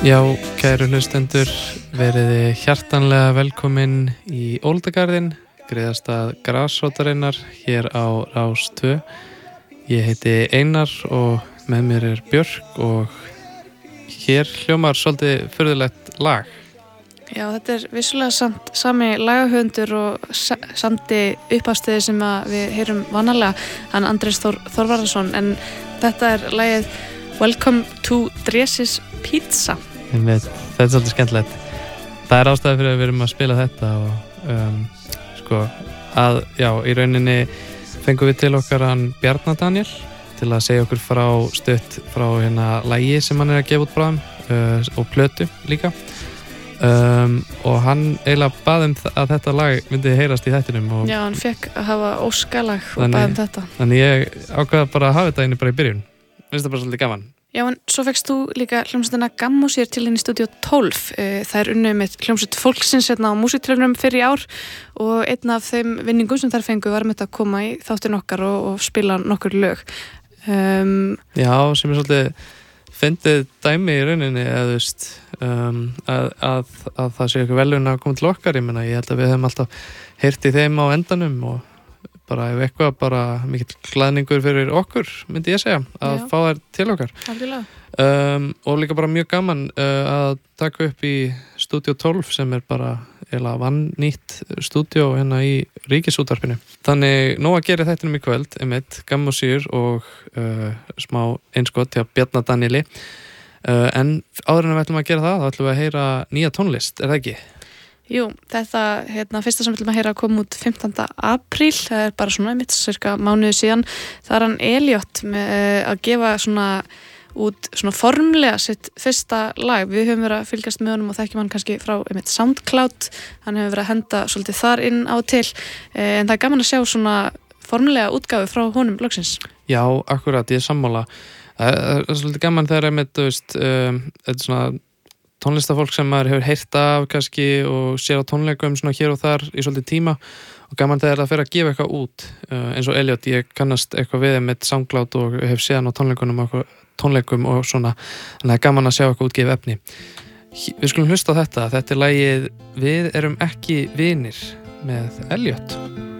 Já, kæru hlustendur, veriði hjartanlega velkomin í Óldagarðinn, greiðastað grasrótarinnar hér á Rás 2. Ég heiti Einar og með mér er Björk og hér hljómar svolítið furðulegt lag. Já, þetta er vissulega sami lagahöfundur og sandi upphafstöði sem við heyrum vanalega, hann Andrés Þorvarðarsson, en þetta er lagið Welcome to Dresis Pizza. Þetta er svolítið skemmtilegt. Það er ástæða fyrir að við erum að spila þetta og í rauninni fengum við til okkar hann Bjarna Daniel til að segja okkur stutt frá lagi sem hann er að gefa út bráðum og plötu líka. Og hann eiginlega bað að þetta lag myndi heyrast í þættinum og já, hann fekk að hafa óskalag og bað þetta. Þannig ég ákvað bara að hafa þetta inni bara í byrjun. Finnst það bara svolítið gaman. Já, en svo fekkst þú líka hljómsveitina Gammósíur til inn í Stúdíó 12. Það er unnið með hljómsveit fólksins á músíktilraunum fyrir í ár og einn af þeim vinningum sem þær fengu var með að koma í þáttinn okkar og spila nokkur lög. Já, sem er svolítið fyndið dæmi í rauninni að það sé eitthvað velun að koma til okkar. Ég held að við hefum alltaf heyrt í þeim á endanum og bara ef eitthvað bara mikill glaðningur fyrir okkur, myndi ég segja, að fá þær til okkar. Og líka bara mjög gaman að taka upp í Stúdíó 12 sem er bara eiginlega vannýtt stúdíó í Ríkisútvarpinu. Þannig nóg að gera þættinum í kvöld, Gammósíur og smá einskot hjá Bjarna Danieli. En áður en við ætlum að gera það, þá ætlum við að heyra nýja tónlist, er það ekki? Jú, þetta fyrsta sem við ætlum að heyra að koma út 15. apríl, það er bara svona cirka mánuði síðan. Það er hann Elliot að gefa út formlega sitt fyrsta lag. Við höfum verið að fylgjast með honum og þekkjum hann kannski frá SoundCloud. Hann hefur verið að henda svolítið þar inn á til, en það er gaman að sjá svona formlega útgáfu frá honum loksins. Já, akkurat, ég er sammála. Það er svolítið gaman þegar þetta svona tónlistafólk sem maður hefur heyrt af kannski og sér á tónleikum svona hér og þar í svolítið tíma og gaman þegar það fer að gefa eitthvað út eins og Elliot, ég kannast eitthvað við með SoundCloud og hef séð hann á tónleikum og svona, þannig að gaman að sjá eitthvað útgefið efni. Við skulum hlusta á þetta er lagið Við erum ekki vinir með Elliot.